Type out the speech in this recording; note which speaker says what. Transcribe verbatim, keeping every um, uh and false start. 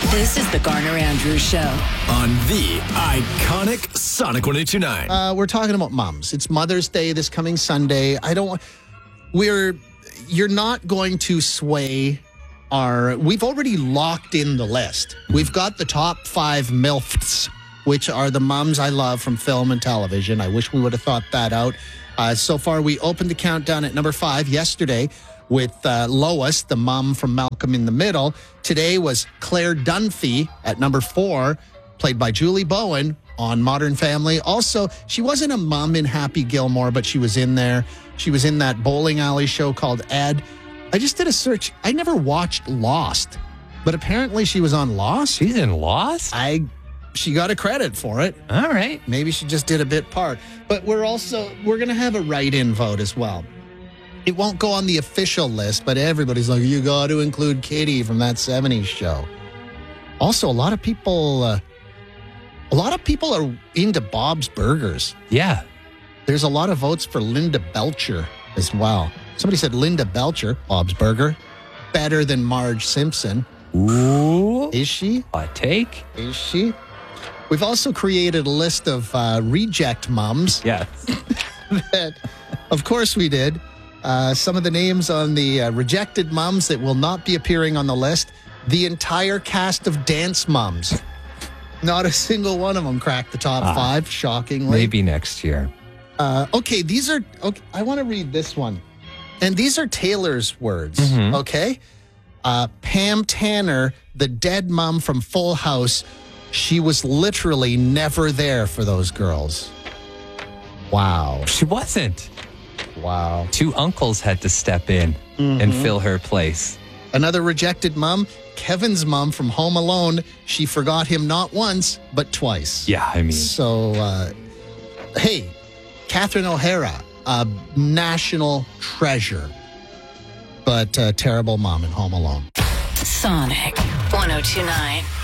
Speaker 1: This is the Garner Andrews Show
Speaker 2: on the iconic Sonic one eight two nine.
Speaker 3: Uh, we're talking about moms. It's Mother's Day this coming Sunday. I don't want. We're. You're not going to sway our. We've already locked in the list. We've got the top five MILFs, which are the moms I love from film and television. I wish we would have thought that out. Uh, so far, we opened the countdown at number five yesterday with uh, Lois, the mom from Malcolm in the Middle. Today was Claire Dunphy at number four, played by Julie Bowen on Modern Family. Also, she wasn't a mom in Happy Gilmore, but she was in there. She was in that bowling alley show called Ed. I just did a search. I never watched Lost, but apparently she was on Lost.
Speaker 4: She's in Lost?
Speaker 3: I... She got a credit for it.
Speaker 4: All right.
Speaker 3: Maybe she just did a bit part. But we're also, we're going to have a write-in vote as well. It won't go on the official list, but everybody's like, you got to include Kitty from that seventies show. Also, a lot of people, uh, a lot of people are into Bob's Burgers.
Speaker 4: Yeah.
Speaker 3: There's a lot of votes for Linda Belcher as well. Somebody said Linda Belcher, Bob's Burger, better than Marge Simpson.
Speaker 4: Ooh.
Speaker 3: Is she?
Speaker 4: A take?
Speaker 3: Is she? We've also created a list of uh, reject mums.
Speaker 4: Yes.
Speaker 3: that, of course we did. Uh, some of the names on the uh, rejected mums that will not be appearing on the list. The entire cast of Dance Mums. Not a single one of them cracked the top ah, five, shockingly.
Speaker 4: Maybe next year.
Speaker 3: Uh, okay, these are... Okay, I want to read this one. And these are Taylor's words, mm-hmm. okay? Uh, Pam Tanner, the dead mom from Full House, she was literally never there for those girls. Wow.
Speaker 4: She wasn't.
Speaker 3: Wow.
Speaker 4: Two uncles had to step in mm-hmm. and fill her place.
Speaker 3: Another rejected mom, Kevin's mom from Home Alone. She forgot him not once, but twice.
Speaker 4: Yeah, I mean.
Speaker 3: So, uh, hey, Catherine O'Hara, a national treasure, but a terrible mom in Home Alone.
Speaker 1: Sonic one oh two nine.